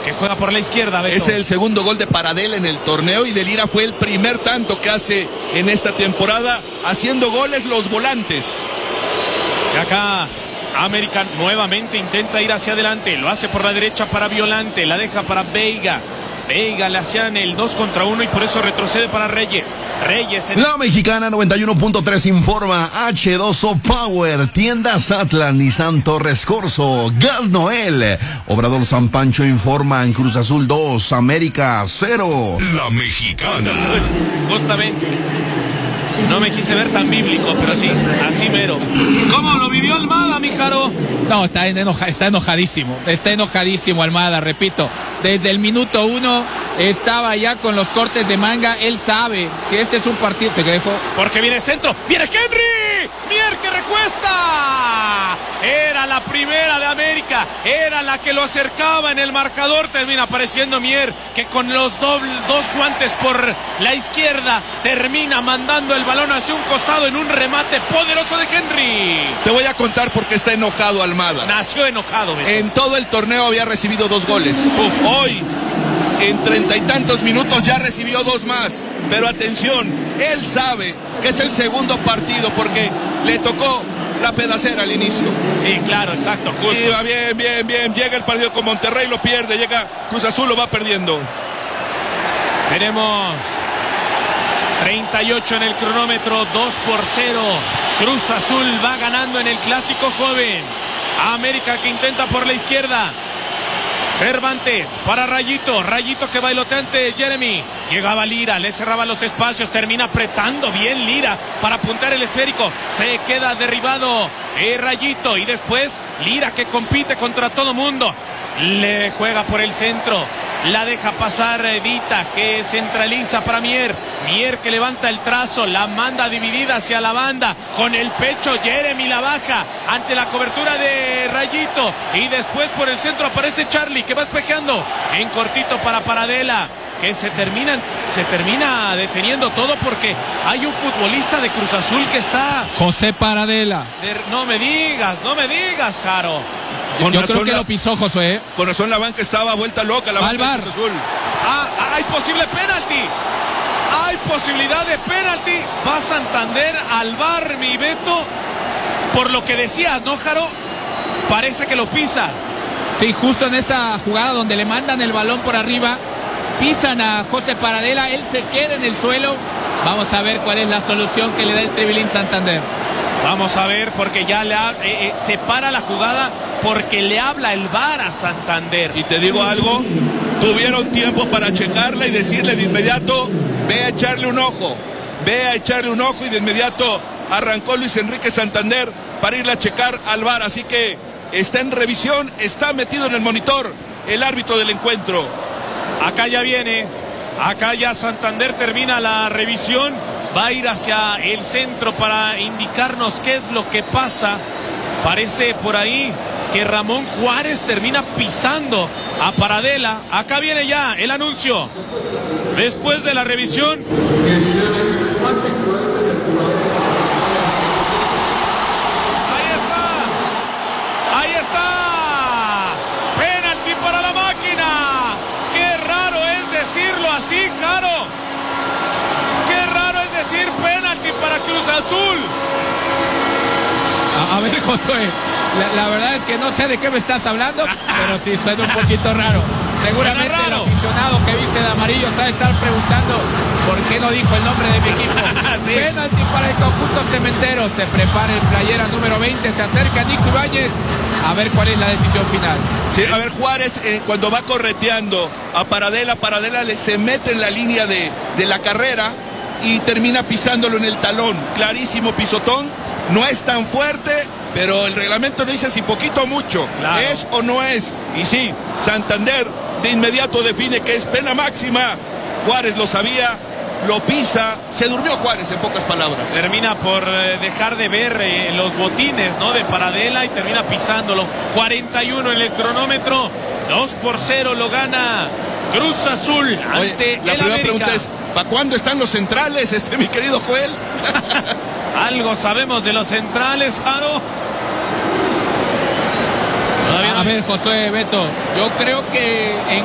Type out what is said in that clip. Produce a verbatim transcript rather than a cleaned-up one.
que juega por la izquierda, Beto. Es el segundo gol de Paradela en el torneo y de Lira fue el primer tanto que hace en esta temporada, haciendo goles los volantes. Y acá América nuevamente intenta ir hacia adelante, lo hace por la derecha para Violante, la deja para Veiga. Veiga le hacían el dos contra uno y por eso retrocede para Reyes. Reyes en... La Mexicana noventa y uno punto tres informa. H dos O Power, Tiendas Atlas, Nissan Torres Corso, Gas Noel. Obrador San Pancho informa en Cruz Azul dos, América cero. La Mexicana. Justamente. No me quise ver tan bíblico, pero sí, así mero. ¿Cómo lo vivió Almada, mi Jaro? No, está, enoja, está enojadísimo, está enojadísimo Almada, repito. Desde el minuto uno estaba ya con los cortes de manga. Él sabe que este es un partido. ¿Te dejo? Porque viene el centro, viene Henry. Mier que recuesta. Era la primera de América, era la que lo acercaba en el marcador. Termina apareciendo Mier, que con los doble, dos guantes por la izquierda termina mandando el balón hacia un costado en un remate poderoso de Henry. Te voy a contar por qué está enojado Almada. Nació enojado, Beto. En todo el torneo había recibido dos goles. Uf, hoy, en treinta y tantos minutos ya recibió dos más. Pero atención, él sabe que es el segundo partido porque le tocó la pedacera al inicio. Sí, claro, exacto, justo. Y va bien, bien, bien. Llega el partido con Monterrey, lo pierde. Llega Cruz Azul, lo va perdiendo. Tenemos treinta y ocho en el cronómetro, dos por cero. Cruz Azul va ganando en el clásico joven. América que intenta por la izquierda. Cervantes para Rayito, Rayito que bailoteante Jeremy, llegaba Lira, le cerraba los espacios, termina apretando bien Lira para apuntar el esférico, se queda derribado eh, Rayito y después Lira que compite contra todo mundo, le juega por el centro, la deja pasar Edita que centraliza para Mier, Mier que levanta el trazo, la manda dividida hacia la banda, con el pecho Jeremy la baja ante la cobertura de Rayito y después por el centro aparece Charlie que va espejeando en cortito para Paradela, que se termina, se termina deteniendo todo porque hay un futbolista de Cruz Azul que está... José Paradela. De, no me digas, no me digas, Jaro. Con Yo creo que la, lo pisó José. Con razón la banca estaba vuelta loca, la banca de Cruz Azul. Ah, hay posible penalti. Hay posibilidad de penalti. Va Santander al V A R, mi Beto. Por lo que decías, ¿no, Jaro? Parece que lo pisa. Sí, justo en esa jugada donde le mandan el balón por arriba, pisan a José Paradela, él se queda en el suelo. Vamos a ver cuál es la solución que le da el Trevilín Santander. Vamos a ver, porque ya le ha, eh, eh, se para la jugada porque le habla el V A R a Santander. Y te digo algo, tuvieron tiempo para checarla y decirle de inmediato, ve a echarle un ojo, ve a echarle un ojo y de inmediato arrancó Luis Enrique Santander para irle a checar al V A R. Así que está en revisión, está metido en el monitor el árbitro del encuentro. Acá ya viene, acá ya Santander termina la revisión, va a ir hacia el centro para indicarnos qué es lo que pasa. Parece por ahí que Ramón Juárez termina pisando a Paradela. Acá viene ya el anuncio. Después de la revisión. Ahí está. Ahí está. Penalti para la máquina. Qué raro es decirlo así, Jaro. Qué raro es decir penalti para Cruz Azul. A, a ver, Josué, la, la verdad es que no sé de qué me estás hablando, pero sí suena un poquito raro. Seguramente raro. El aficionado que viste de amarillo sabe estar preguntando por qué no dijo el nombre de mi equipo. Sí. Penalti para el conjunto cementero. Se prepara el playera número veinte, se acerca Nico Ibáñez. A ver cuál es la decisión final. Sí, a ver, Juárez eh, cuando va correteando a Paradela, Paradela le, se mete en la línea de, de la carrera y termina pisándolo en el talón. Clarísimo pisotón, no es tan fuerte, pero el reglamento dice si poquito o mucho, claro. ¿Es o no es? Y sí, Santander de inmediato define que es pena máxima. Juárez lo sabía, lo pisa, se durmió Juárez en pocas palabras. Termina por eh, dejar de ver eh, los botines, ¿no?, de Paradela y termina pisándolo. cuarenta y uno en el cronómetro, dos por cero lo gana Cruz Azul ante Oye, la el primera América. pregunta es, ¿para cuándo están los centrales, este mi querido Joel? Algo sabemos de los centrales, Jaro. A ver, Josué, Beto, yo creo que en